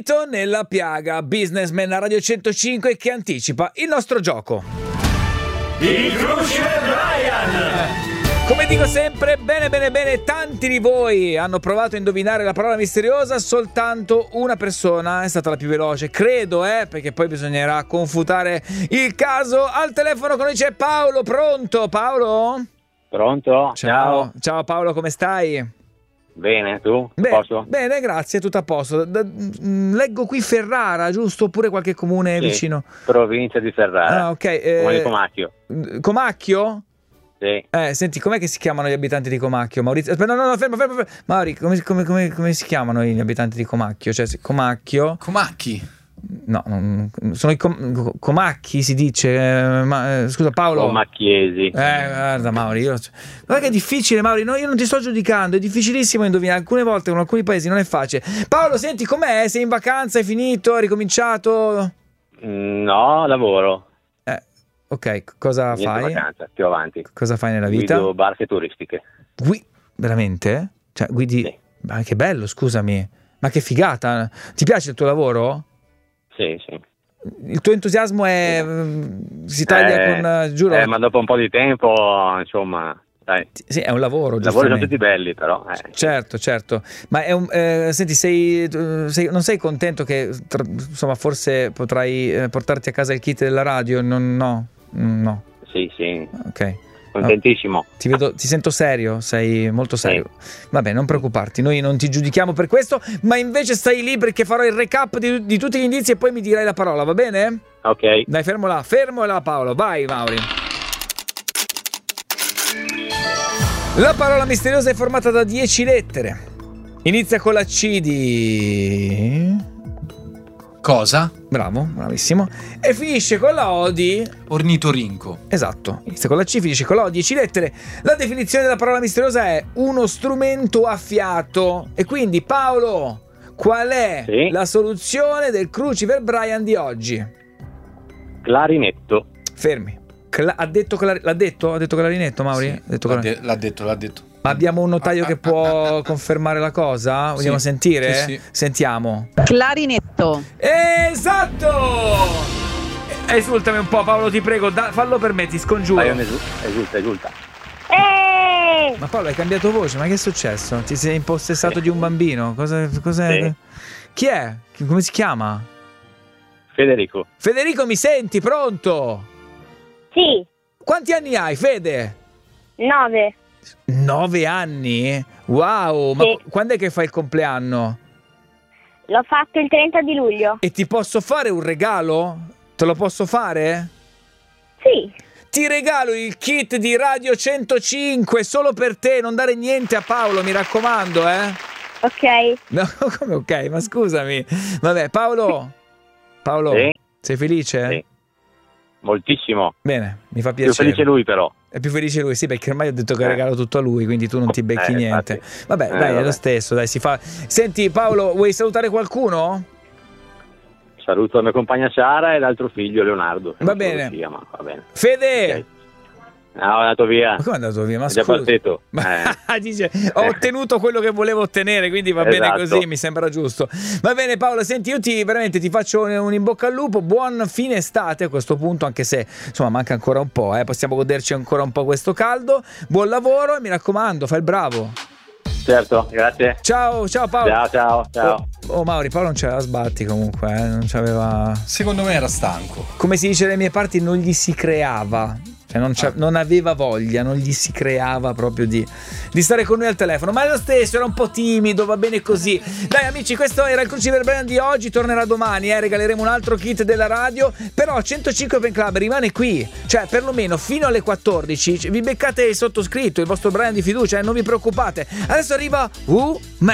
Dito nella piaga, Businessman a Radio 105 che anticipa il nostro gioco. Il Crucifer Brian! Come dico sempre, bene, tanti di voi hanno provato a indovinare la parola misteriosa, soltanto una persona è stata la più veloce, credo, perché poi bisognerà confutare il caso. Al telefono con noi c'è Paolo, pronto? Paolo? Pronto? Ciao. Ciao Paolo, come stai? Bene, tu? Posso? Bene, grazie, tutto a posto. Leggo qui Ferrara, giusto? Oppure qualche comune Sì, vicino? Provincia di Ferrara. Ah, ok. Comune di Comacchio. Comacchio? Sì. Senti, com'è che si chiamano gli abitanti di Comacchio? Maurizio? No, fermo. Mauri, come si chiamano gli abitanti di Comacchio? Cioè, Comacchio? Comacchi? No, sono i Comacchi, si dice. Scusa, Paolo. Comacchiesi. Guarda, Mauri, guarda che è difficile, Mauri. No, io non ti sto giudicando, è difficilissimo indovinare. Alcune volte con alcuni paesi non è facile. Paolo, senti, com'è? Sei in vacanza? Hai finito? Hai ricominciato? No, lavoro. Ok, cosa Niente fai? vacanza, più avanti. Cosa fai nella vita? Guido barche turistiche. Veramente? Cioè, guidi? Sì. Ma che bello, scusami. Ma che figata. Ti piace il tuo lavoro? Sì. Il tuo entusiasmo si taglia con... giuro? Ma dopo un po' di tempo, insomma... Dai. Sì, è un lavoro. I lavori sono tutti belli, però. Certo. Ma senti, non sei contento che insomma forse potrai portarti a casa il kit della radio? No. Sì. Ok. Contentissimo. Ti sento serio, sei molto serio. Sì. Vabbè, non preoccuparti, noi non ti giudichiamo per questo, ma invece stai lì perché farò il recap di tutti gli indizi e poi mi dirai la parola, va bene? Ok. Dai, fermo là Paolo, vai Mauri. La parola misteriosa è formata da 10 lettere. Inizia con la C di... Cosa? Bravo, bravissimo. E finisce con la O di... Ornitorinco. Esatto, inizia con la C, finisce con la O, 10 lettere. La definizione della parola misteriosa è uno strumento a fiato. E quindi Paolo, qual è la soluzione del Crucifer Brian di oggi? Clarinetto. Fermi. Ha detto clarinetto, Mauri? Sì, l'ha detto. Ma abbiamo un notaio che può confermare la cosa? Vogliamo sentire? Sì. Sentiamo. Clarinetto. Esatto! Esultami un po', Paolo, ti prego, fallo per me, ti scongiuro. Esulta. Ma Paolo, hai cambiato voce, ma che è successo? Ti sei impossessato di un bambino? Cos'è? Sì. Chi è? Come si chiama? Federico, mi senti? Pronto? Sì. Quanti anni hai, Fede? 9. 9 anni? Wow, ma quando è che fai il compleanno? L'ho fatto il 30 di luglio. E ti posso fare un regalo? Te lo posso fare? Sì. Ti regalo il kit di Radio 105 solo per te, non dare niente a Paolo, mi raccomando, Ok. No, come ok? Ma scusami. Vabbè, Paolo, Sì? sei felice? Sì. Moltissimo. Bene, mi fa piacere. Più felice lui, però. È più felice lui, sì, perché ormai ho detto che regalo tutto a lui, quindi tu non ti becchi niente. Infatti. Vabbè, dai, è lo stesso, dai, si fa. Senti, Paolo, vuoi salutare qualcuno? Saluto la mia compagna Sara e l'altro figlio Leonardo. Va bene. Ma va bene. Fede! Okay. No, è andato via. Ma come è andato via? Ma è già scusa. partito. Dice, ho ottenuto quello che volevo ottenere, quindi va bene così, mi sembra giusto. Va bene Paolo, senti, io veramente ti faccio un in bocca al lupo, buon fine estate a questo punto, anche se insomma manca ancora un po', possiamo goderci ancora un po' questo caldo. Buon lavoro e mi raccomando, fai il bravo. Certo, grazie. Ciao Paolo. Ciao. Oh Mauri, Paolo non c'aveva sbatti comunque, non c'aveva... Secondo me era stanco. Come si dice dalle mie parti, non gli si creava. Non aveva voglia, non gli si creava proprio di stare con noi al telefono, ma è lo stesso, era un po' timido, va bene così. Dai amici, questo era il Crucifer Brian di oggi, tornerà domani, regaleremo un altro kit della radio, però 105 Fan Club rimane qui, cioè perlomeno fino alle 14, vi beccate il sottoscritto, il vostro Brian di fiducia, non vi preoccupate. Adesso arriva